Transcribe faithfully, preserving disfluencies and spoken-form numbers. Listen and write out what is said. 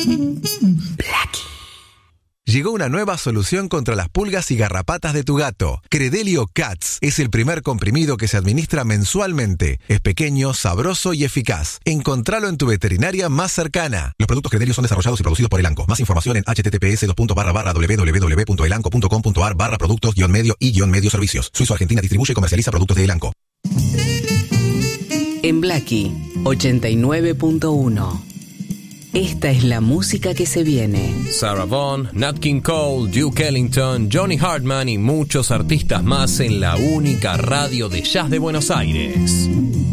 Llegó una nueva solución contra las pulgas y garrapatas de tu gato. Credelio Cats es el primer comprimido que se administra mensualmente. Es pequeño, sabroso y eficaz. Encontralo en tu veterinaria más cercana. Los productos Credelio son desarrollados y producidos por Elanco. Más información en https barra barra www.elanco.com.ar barra productos guión medio y guión medio servicios. Suizo Argentina distribuye y comercializa productos de Elanco. En Blackie ochenta y nueve punto uno. Esta es la música que se viene. Sarah Vaughan, Nat King Cole, Duke Ellington, Johnny Hartman y muchos artistas más en la única radio de jazz de Buenos Aires.